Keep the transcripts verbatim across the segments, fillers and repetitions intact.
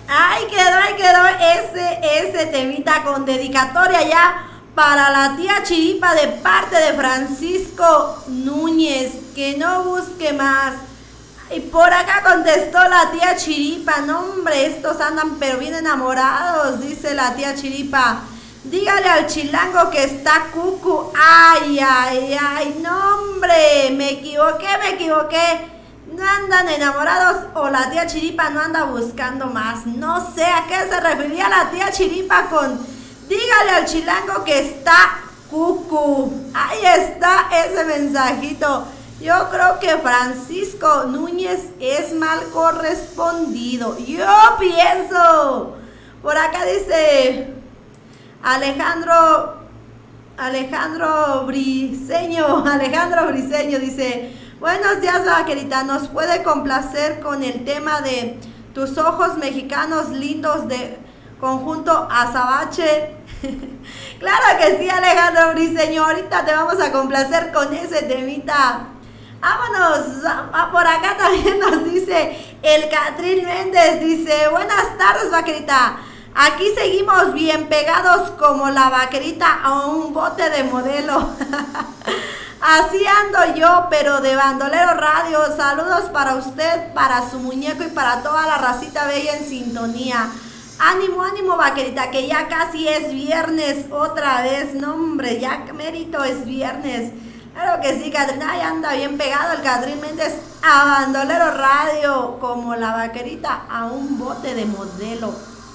Ahí quedó, ahí quedó ese, ese temita con dedicatoria ya para la tía Chiripa de parte de Francisco Núñez. Que no busque más. Y por acá contestó la tía Chiripa. No, hombre, estos andan pero bien enamorados, dice la tía Chiripa. Dígale al chilango que está cucu. Ay, ay, ay, no, hombre, me equivoqué, me equivoqué. No andan enamorados o la tía Chiripa no anda buscando más. No sé a qué se refería la tía Chiripa con dígale al chilango que está cucu. Ahí está ese mensajito. Yo creo que Francisco Núñez es mal correspondido. Yo pienso. Por acá dice Alejandro Alejandro Briseño. Alejandro Briseño dice: buenos días, vaquerita. ¿Nos puede complacer con el tema de tus ojos mexicanos lindos de conjunto Azabache? Claro que sí, Alejandro Briseño. Ahorita te vamos a complacer con ese temita. Vámonos. Ah, por acá también nos dice el Catrín Méndez. Dice: buenas tardes, vaquerita. Aquí seguimos bien pegados como la vaquerita a un bote de modelo. Así ando yo, pero de Bandolero Radio. Saludos para usted, para su muñeco y para toda la racita bella en sintonía. Ánimo, ánimo, vaquerita, que ya casi es viernes otra vez. No, hombre, ya mérito es viernes. Claro que sí, Catrina, ya anda bien pegado el Catrín Méndez a Bandolero Radio, como la vaquerita a un bote de modelo.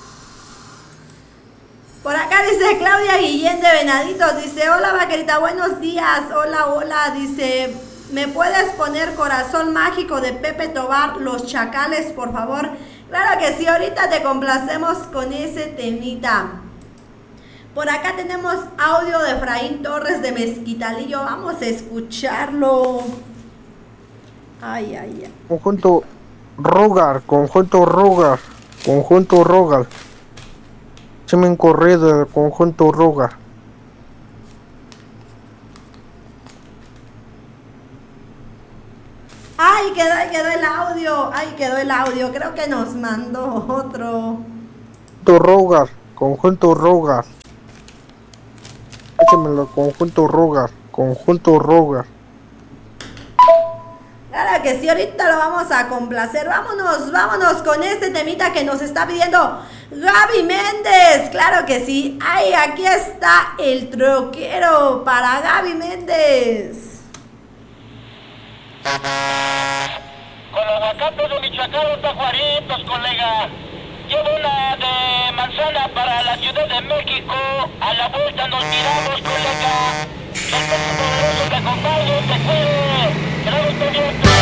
Por acá dice Claudia Guillén de Venaditos, dice: hola, vaquerita, buenos días, hola, hola, dice: ¿me puedes poner Corazón Mágico de Pepe Tobar, Los Chacales, por favor? Claro que sí, ahorita te complacemos con ese temita. Por acá tenemos audio de Efraín Torres de Mezquitalillo, vamos a escucharlo. Ay, ay, ay. Conjunto Rogar, conjunto Rogar, conjunto Rogar. Se me corrido el conjunto Rogar. Ay, quedó, ahí quedó el audio, ahí quedó el audio, creo que nos mandó otro. Conjunto Rogar, conjunto Rogar. Échemelo, conjunto Rogar, conjunto Rogar. Claro que sí, ahorita lo vamos a complacer. Vámonos, vámonos con este temita que nos está pidiendo Gaby Méndez. Claro que sí. Ay, aquí está el troquero para Gaby Méndez. Con aguacate de Michoacán, los tajuaritos, colega. Llevo una de manzana para la Ciudad de México. A la vuelta nos miramos, colega. El poderoso te acompañe, te cuide. Quedamos pendientes.